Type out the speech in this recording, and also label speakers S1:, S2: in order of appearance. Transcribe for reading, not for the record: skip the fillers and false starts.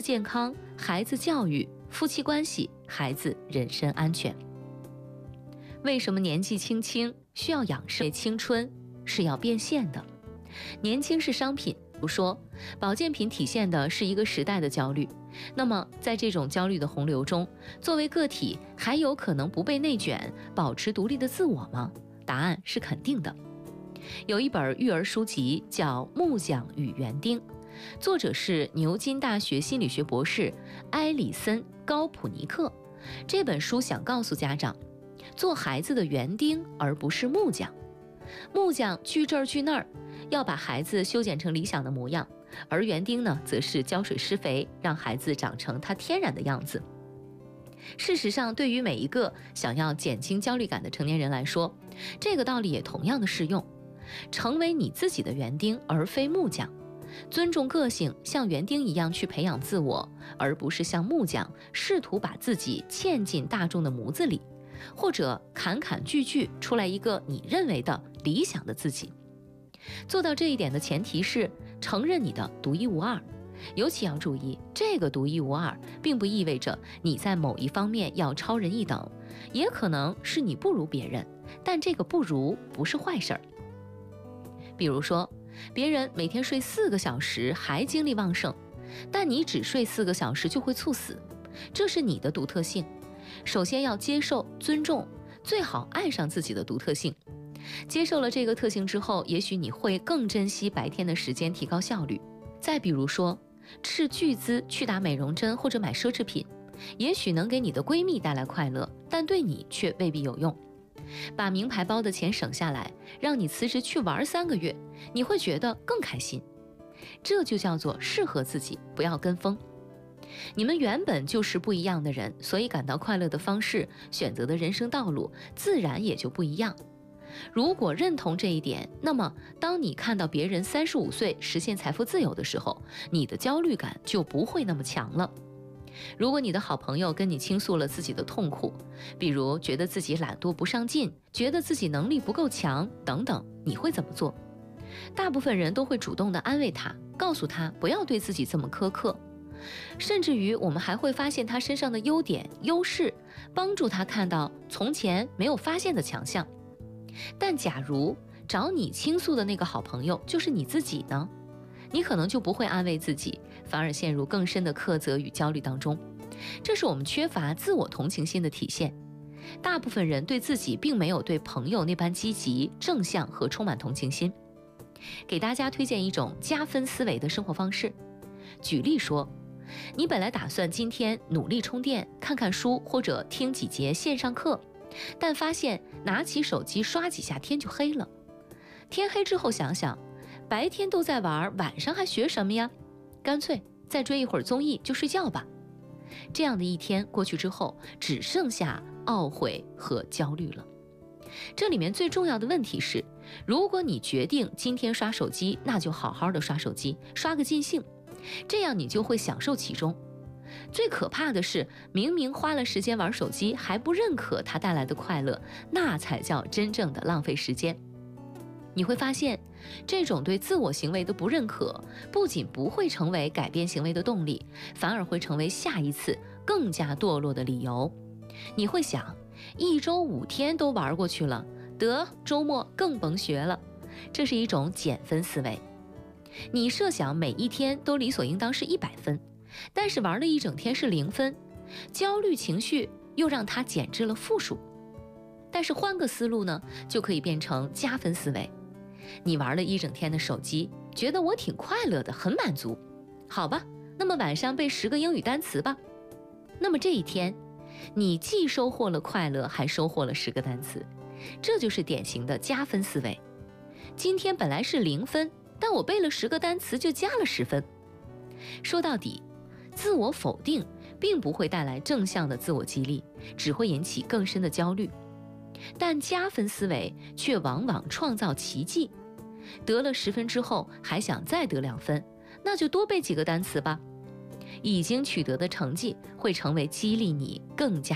S1: 健康、孩子教育、夫妻关系、孩子人身安全。为什么年纪轻轻需要养生？青春是要变现的，年轻是商品。比如说，保健品体现的是一个时代的焦虑。那么，在这种焦虑的洪流中，作为个体还有可能不被内卷，保持独立的自我吗？答案是肯定的。有一本育儿书籍叫《木匠与园丁》，作者是牛津大学心理学博士埃里森·高普尼克。这本书想告诉家长，做孩子的园丁而不是木匠。木匠锯这儿锯那儿，要把孩子修剪成理想的模样，而园丁呢，则是浇水施肥，让孩子长成他天然的样子。事实上，对于每一个想要减轻焦虑感的成年人来说，这个道理也同样的适用。成为你自己的园丁，而非木匠。尊重个性，像园丁一样去培养自我，而不是像木匠试图把自己嵌进大众的模子里，或者砍砍锯锯出来一个你认为的理想的自己。做到这一点的前提是承认你的独一无二。尤其要注意，这个独一无二并不意味着你在某一方面要超人一等，也可能是你不如别人，但这个不如不是坏事儿。比如说，别人每天睡4个小时还精力旺盛，但你只睡4个小时就会猝死，这是你的独特性。首先要接受、尊重，最好爱上自己的独特性。接受了这个特性之后，也许你会更珍惜白天的时间，提高效率。再比如说，斥巨资去打美容针或者买奢侈品，也许能给你的闺蜜带来快乐，但对你却未必有用。把名牌包的钱省下来，让你辞职去玩3个月，你会觉得更开心。这就叫做适合自己，不要跟风。你们原本就是不一样的人，所以感到快乐的方式、选择的人生道路自然也就不一样。如果认同这一点，那么当你看到别人35岁实现财富自由的时候，你的焦虑感就不会那么强了。如果你的好朋友跟你倾诉了自己的痛苦，比如觉得自己懒惰不上进，觉得自己能力不够强等等，你会怎么做？大部分人都会主动地安慰他，告诉他不要对自己这么苛刻。甚至于我们还会发现他身上的优点、优势，帮助他看到从前没有发现的强项。但假如找你倾诉的那个好朋友就是你自己呢？你可能就不会安慰自己，反而陷入更深的苛责与焦虑当中。这是我们缺乏自我同情心的体现。大部分人对自己并没有对朋友那般积极、正向和充满同情心。给大家推荐一种加分思维的生活方式。举例说，你本来打算今天努力充电，看看书或者听几节线上课，但发现拿起手机刷几下天就黑了。天黑之后想想，白天都在玩，晚上还学什么呀？干脆再追一会儿综艺就睡觉吧。这样的一天过去之后，只剩下懊悔和焦虑了。这里面最重要的问题是，如果你决定今天刷手机，那就好好的刷手机，刷个尽兴，这样你就会享受其中。最可怕的是，明明花了时间玩手机，还不认可它带来的快乐，那才叫真正的浪费时间。你会发现，这种对自我行为的不认可，不仅不会成为改变行为的动力，反而会成为下一次更加堕落的理由。你会想，1周5天都玩过去了，得周末更甭学了。这是一种减分思维。你设想每一天都理所应当是100分，但是玩了一整天是0分，焦虑情绪又让它减至了负数。但是换个思路呢，就可以变成加分思维。你玩了一整天的手机，觉得我挺快乐的，很满足。好吧，那么晚上背10个英语单词吧。那么这一天，你既收获了快乐，还收获了10个单词。这就是典型的加分思维。今天本来是0分，但我背了10个单词就加了10分。说到底，自我否定并不会带来正向的自我激励，只会引起更深的焦虑。但加分思维却往往创造奇迹。得了10分之后，还想再得2分，那就多背几个单词吧。已经取得的成绩会成为激励你更加